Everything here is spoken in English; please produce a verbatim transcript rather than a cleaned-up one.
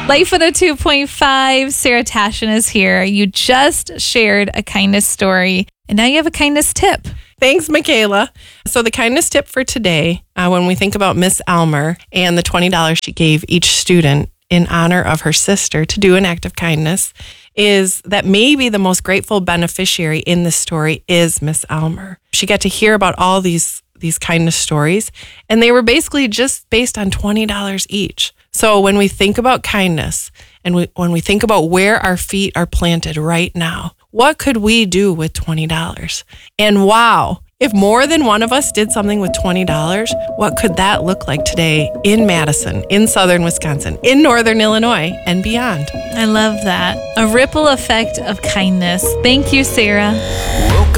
Life one oh two point five, Sarah Tashin is here. You just shared a kindness story, and now you have a kindness tip. Thanks, Michaela. So the kindness tip for today, uh, when we think about Miss Elmer and the twenty dollars she gave each student in honor of her sister to do an act of kindness, is that maybe the most grateful beneficiary in this story is Miss Elmer. She got to hear about all these, these kindness stories, and they were basically just based on twenty dollars each. So when we think about kindness, and we, when we think about where our feet are planted right now, what could we do with twenty dollars? And wow, if more than one of us did something with twenty dollars, what could that look like today in Madison, in southern Wisconsin, in northern Illinois, and beyond? I love that. A ripple effect of kindness. Thank you, Sarah.